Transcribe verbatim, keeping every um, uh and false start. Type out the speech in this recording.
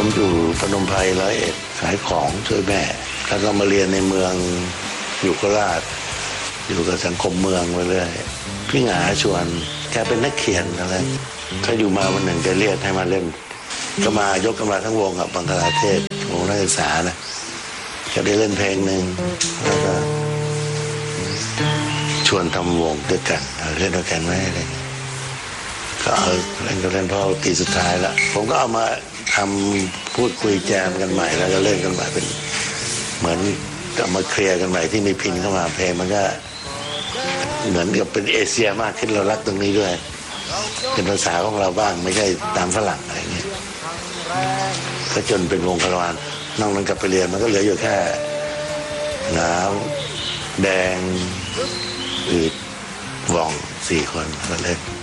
ผมอยู่พนมไพรร้อยเอ็ดขายของช่วยแม่แล้วก็มาเรียนในเมืองอยู่โคราชอยู่กับสังคมเมืองไปเรื่อยพี่หงาชวนแกเป็นนักเขียนอะไรถ้าอยู่มาวันหนึ่งแกเรียกให้มาเล่นก็มายกกันมาทั้งวงกับบังคลาเทศวงนักศึกษานะก็ได้เล่นเพลงหนึ่งแล้วก็ชวนทำวงด้วยกันเล่นด้วยกันไหมอะไรก็เออเล่นก็เล่นเพราะปีสุดท้ายแล้วผมก็เอามาทำพูดคุยแจมกันใหม่แล้วก็เล่นกันใหม่เป็นเหมือนเอามาเคลียร์กันใหม่ที่มีพินเข้ามาเพลงมันก็เหมือนกับเป็นเอเชียมากขึ้นเรารักตรงนี้ด้วยเป็นภาษาของเราบ้างไม่ใช่ตามฝรั่งอะไรอย่างเงี้ยก็จนเป็นวงคารวานนอกนั้นกลับไปเรียนมันก็เหลืออยู่แค่หนาวแดงอืดว่องสี่คนก็เล่น